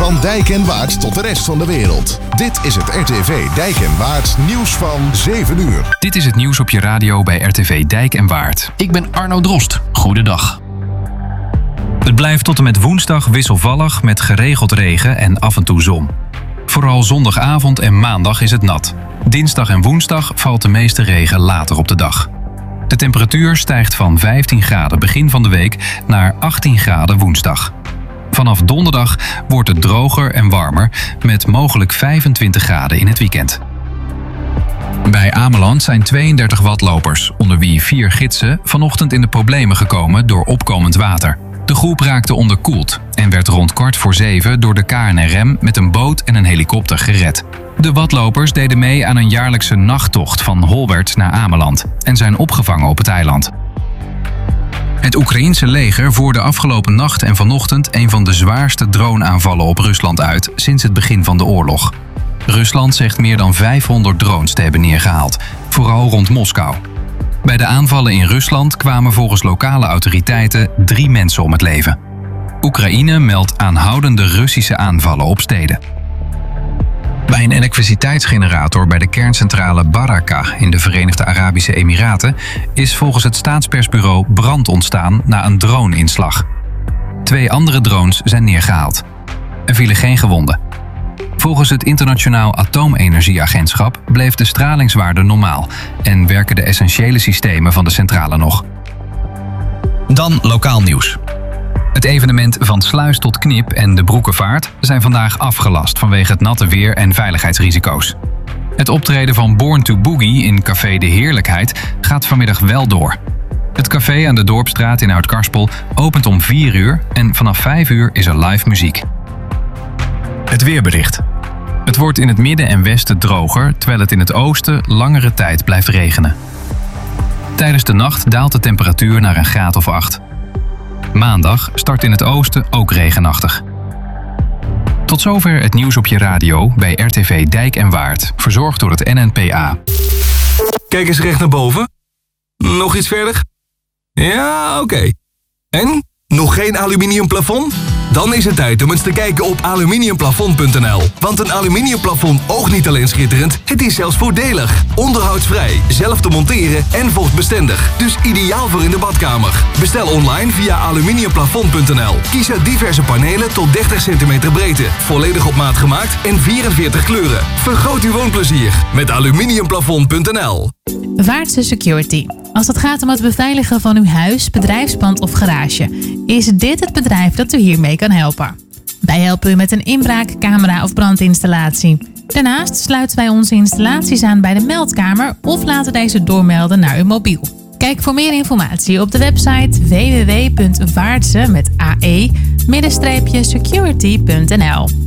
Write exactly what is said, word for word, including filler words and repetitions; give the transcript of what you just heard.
Van Dijk en Waard tot de rest van de wereld. Dit is het R T V Dijk en Waard nieuws van zeven uur. Dit is het nieuws op je radio bij R T V Dijk en Waard. Ik ben Arno Drost. Goedendag. Het blijft tot en met woensdag wisselvallig met geregeld regen en af en toe zon. Vooral zondagavond en maandag is het nat. Dinsdag en woensdag valt de meeste regen later op de dag. De temperatuur stijgt van vijftien graden begin van de week naar achttien graden woensdag. Vanaf donderdag wordt het droger en warmer met mogelijk vijfentwintig graden in het weekend. Bij Ameland zijn tweeëndertig watlopers, onder wie vier gidsen, vanochtend in de problemen gekomen door opkomend water. De groep raakte onderkoeld en werd rond kwart voor zeven door de K N R M met een boot en een helikopter gered. De watlopers deden mee aan een jaarlijkse nachttocht van Holwert naar Ameland en zijn opgevangen op het eiland. Het Oekraïense leger voerde afgelopen nacht en vanochtend een van de zwaarste droneaanvallen op Rusland uit sinds het begin van de oorlog. Rusland zegt meer dan vijfhonderd drones te hebben neergehaald, vooral rond Moskou. Bij de aanvallen in Rusland kwamen volgens lokale autoriteiten drie mensen om het leven. Oekraïne meldt aanhoudende Russische aanvallen op steden. Bij een elektriciteitsgenerator bij de kerncentrale Baraka in de Verenigde Arabische Emiraten is volgens het staatspersbureau brand ontstaan na een drone-inslag. Twee andere drones zijn neergehaald. Er vielen geen gewonden. Volgens het Internationaal Atoomenergieagentschap bleef de stralingswaarde normaal en werken de essentiële systemen van de centrale nog. Dan lokaal nieuws. Het evenement Van Sluis tot Knip en de Broekenvaart zijn vandaag afgelast vanwege het natte weer en veiligheidsrisico's. Het optreden van Born to Boogie in Café de Heerlijkheid gaat vanmiddag wel door. Het café aan de Dorpsstraat in Oud-Karspel opent om vier uur en vanaf vijf uur is er live muziek. Het weerbericht. Het wordt in het midden en westen droger, terwijl het in het oosten langere tijd blijft regenen. Tijdens de nacht daalt de temperatuur naar een graad of acht. Maandag start in het oosten ook regenachtig. Tot zover het nieuws op je radio bij R T V Dijk en Waard, verzorgd door het N N P A. Kijk eens recht naar boven. Nog iets verder? Ja, oké. Okay. En? Nog geen aluminium plafond? Dan is het tijd om eens te kijken op aluminiumplafond punt n l. Want een aluminiumplafond oogt niet alleen schitterend, het is zelfs voordelig. Onderhoudsvrij, zelf te monteren en vochtbestendig. Dus ideaal voor in de badkamer. Bestel online via aluminiumplafond punt n l. Kies uit diverse panelen tot dertig centimeter breedte. Volledig op maat gemaakt en vierenveertig kleuren. Vergroot uw woonplezier met aluminiumplafond punt n l. Vaartse Security. Als het gaat om het beveiligen van uw huis, bedrijfspand of garage, is dit het bedrijf dat u hiermee kan helpen. Wij helpen u met een inbraak, camera of brandinstallatie. Daarnaast sluiten wij onze installaties aan bij de meldkamer of laten deze doormelden naar uw mobiel. Kijk voor meer informatie op de website w w w punt vaartse met a e security punt n l.